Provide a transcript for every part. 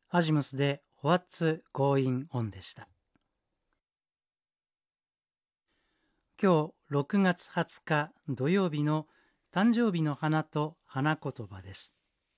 アジムスで What's Going On でした。今日6月20日土曜日の誕生日の花と花言葉です。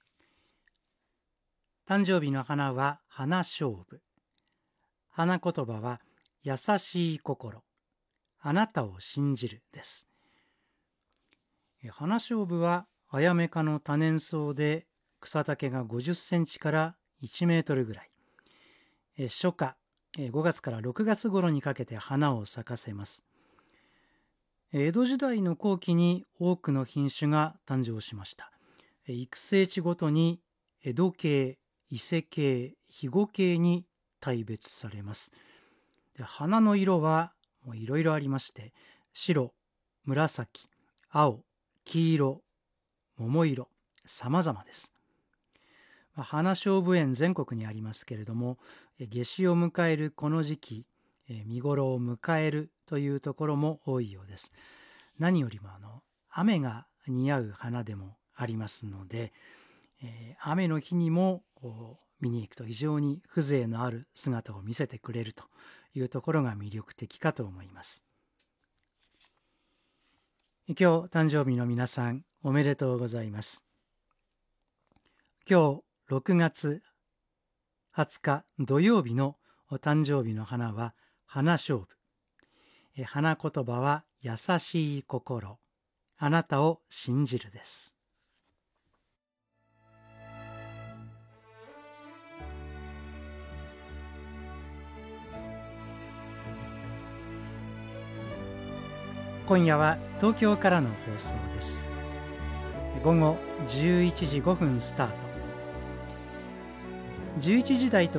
誕生日の花は花菖蒲。花言葉は優しい心。あなたを信じるです。花菖蒲はアヤメ科の多年草で草丈が50センチから1メートルぐらい。初夏5月から6月頃にかけて花を咲かせます。江戸時代の後期に多くの品種が誕生しました。育成地ごとに江戸系、伊勢系、肥後系に大別されます。花の色はいろいろありまして、白、紫、青、黄色、桃色、様々です。花菖蒲園全国にありますけれども、夏至を迎えるこの時期、見頃を迎えるというところも多いようです。何よりも雨が似合う花でもありますので、雨の日にも見に行くと非常に風情のある姿を見せてくれるというところが魅力的かと思います。今日誕生日の皆さんおめでとうございます。今日6月20日土曜日のお誕生日の花は花菖蒲。花言葉は優しい心。あなたを信じるです。今夜は東京からの放送です。午後11時5分スタート。11時台と